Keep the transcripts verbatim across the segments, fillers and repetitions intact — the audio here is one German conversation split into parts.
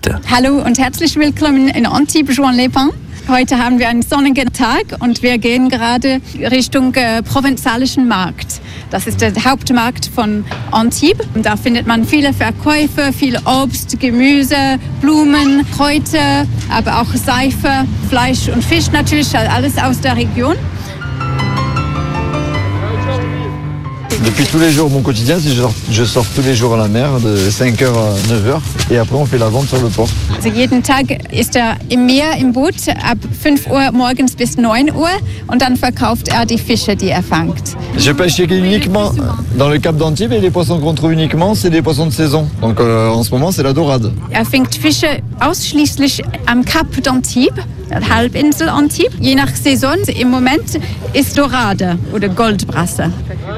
Rezepte. Hallo und herzlich willkommen in Antibes Juan-les-Pins. Heute haben wir einen sonnigen Tag und wir gehen gerade Richtung äh, provenzalischen Markt. Das ist der Hauptmarkt von Antibes. Da findet man viele Verkäufe, viel Obst, Gemüse, Blumen, Kräuter, aber auch Seife, Fleisch und Fisch natürlich, alles aus der Region. Depuis tous les jours, mon quotidien, c'est je sors, je sors tous les jours à la mer de cinq heures à neuf heures et après on fait la vente sur le port. Also jeden Tag ist er im Meer im Boot ab fünf Uhr morgens bis neun Uhr und dann verkauft er die Fische, die er fängt. Je pêche uniquement dans le Cap d'Antibes et les poissons qu'on trouve uniquement, c'est des poissons de saison. Donc euh, en ce moment, c'est la dorade. Er fängt Fische ausschließlich am Cap d'Antibes, der Halbinsel Antibes. Je nach Saison, im Moment ist Dorade oder Goldbrasse.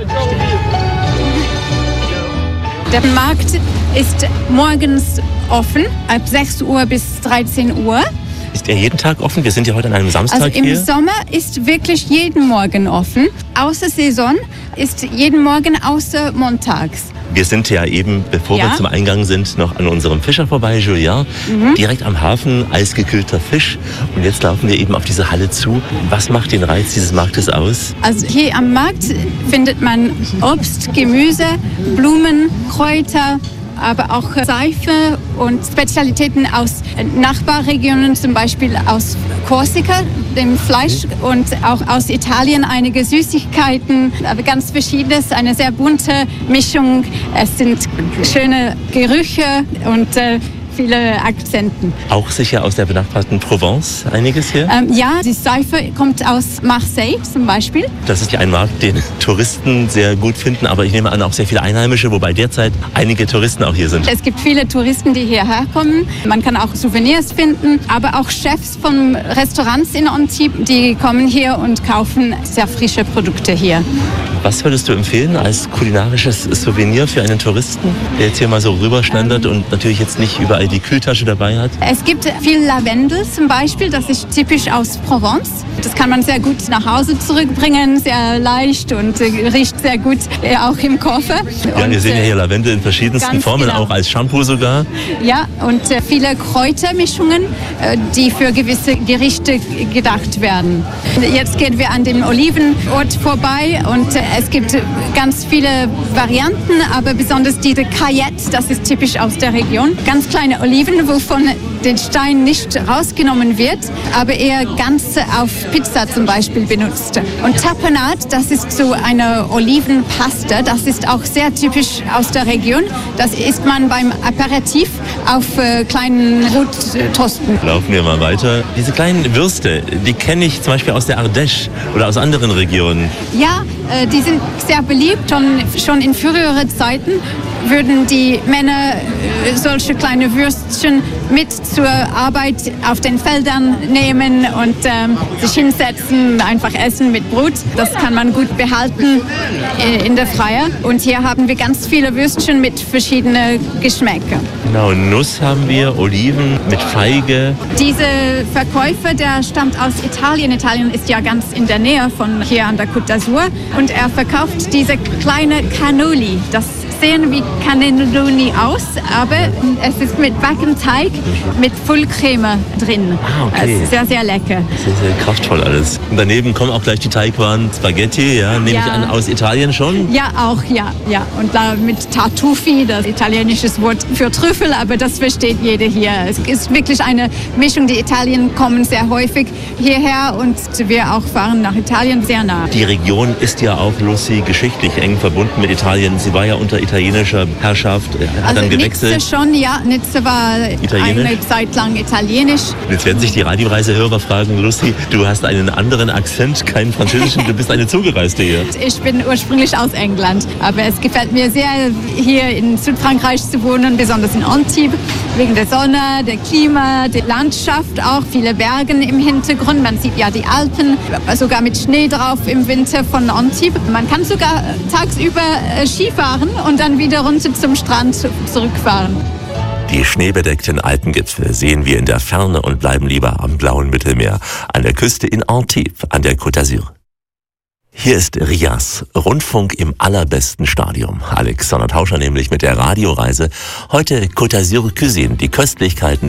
Der Markt ist morgens offen, ab sechs Uhr bis dreizehn Uhr. Ist er jeden Tag offen? Wir sind ja heute an einem Samstag also im hier. Sommer ist wirklich jeden Morgen offen. Außer Saison ist jeden Morgen außer montags. Wir sind ja eben, bevor Ja? wir zum Eingang sind, noch an unserem Fischer vorbei, Julien. Mhm. Direkt am Hafen, eisgekühlter Fisch. Und jetzt laufen wir eben auf diese Halle zu. Was macht den Reiz dieses Marktes aus? Also hier am Markt findet man Obst, Gemüse, Blumen, Kräuter, aber auch Seife und Spezialitäten aus Nachbarregionen, zum Beispiel aus Korsika, dem Fleisch, und auch aus Italien einige Süßigkeiten, aber ganz verschiedenes, eine sehr bunte Mischung. Es sind schöne Gerüche und äh, viele Akzenten. Auch sicher aus der benachbarten Provence einiges hier? Ähm, ja, die Seife kommt aus Marseille zum Beispiel. Das ist ja ein Markt, den Touristen sehr gut finden, aber ich nehme an, auch sehr viele Einheimische, wobei derzeit einige Touristen auch hier sind. Es gibt viele Touristen, die hierher kommen. Man kann auch Souvenirs finden, aber auch Chefs von Restaurants in Antibes, die kommen hier und kaufen sehr frische Produkte hier. Was würdest du empfehlen als kulinarisches Souvenir für einen Touristen, der jetzt hier mal so rüberschlendert Ähm. und natürlich jetzt nicht überall die Kühltasche dabei hat? Es gibt viel Lavendel zum Beispiel, das ist typisch aus Provence. Das kann man sehr gut nach Hause zurückbringen, sehr leicht und äh, riecht sehr gut, äh, auch im Koffer. Ja, und, wir sehen ja hier Lavendel in verschiedensten ganz Formen, genau. auch als Shampoo sogar. Ja, und äh, viele Kräutermischungen, äh, die für gewisse Gerichte gedacht werden. Jetzt gehen wir an dem Olivenort vorbei und äh, es gibt ganz viele Varianten, aber besonders diese Cayette, das ist typisch aus der Region. Ganz kleine Oliven, wovon den Stein nicht rausgenommen wird, aber eher ganz auf Pizza zum Beispiel benutzt. Und Tapenade, das ist so eine Olivenpaste, das ist auch sehr typisch aus der Region. Das isst man beim Aperitif auf äh, kleinen Brottoasten. Laufen wir mal weiter. Diese kleinen Würste, die kenne ich zum Beispiel aus der Ardèche oder aus anderen Regionen. Ja, äh, die sind sehr beliebt. Schon, schon in früheren Zeiten würden die Männer äh, solche kleine Würstchen mit zur Arbeit auf den Feldern nehmen und ähm, sich hinsetzen, einfach essen mit Brot. Das kann man gut behalten äh, in der Freie. Und hier haben wir ganz viele Würstchen mit verschiedenen Geschmäckern. Genau, Nuss haben wir, Oliven mit Feige. Dieser Verkäufer, der stammt aus Italien. Italien ist ja ganz in der Nähe von hier an der Côte d'Azur. Und er verkauft diese kleine Cannoli. Das sehen wie Cannelloni aus, aber es ist mit Backenteig mit Vollcreme drin. Ah, okay. Es ist sehr, sehr lecker. Sehr, sehr kraftvoll alles. Und daneben kommen auch gleich die Teigwaren Spaghetti, ja, nehme Ja. ich an, aus Italien schon. Ja, auch, ja, ja. Und da mit Tartufi, das italienische Wort für Trüffel, aber das versteht jeder hier. Es ist wirklich eine Mischung. Die Italien kommen sehr häufig hierher und wir auch fahren nach Italien sehr nah. Die Region ist ja auch, Lucy, geschichtlich eng verbunden mit Italien. Sie war ja unter italienischer Herrschaft, hat Also dann gewechselt. Nizza schon, ja. Nizza war Italienisch? eine Zeit lang italienisch. Jetzt werden sich die Radioreisehörer fragen, Lucy, du hast einen anderen Akzent, keinen französischen, du bist eine Zugereiste hier. Ich bin ursprünglich aus England, aber es gefällt mir sehr, hier in Südfrankreich zu wohnen, besonders in Antibes, wegen der Sonne, der Klima, der Landschaft auch, viele Berge im Hintergrund. Man sieht ja die Alpen, sogar mit Schnee drauf im Winter von Antibes. Man kann sogar tagsüber Skifahren und dann wieder runter zum Strand zurückfahren. Die schneebedeckten Alpengipfel sehen wir in der Ferne und bleiben lieber am blauen Mittelmeer, an der Küste in Antibes, an der Côte d'Azur. Hier ist Rias, Rundfunk im allerbesten Stadium. Alexander Tauscher nämlich mit der Radioreise. Heute Côte d'Azur Cuisine, die Köstlichkeiten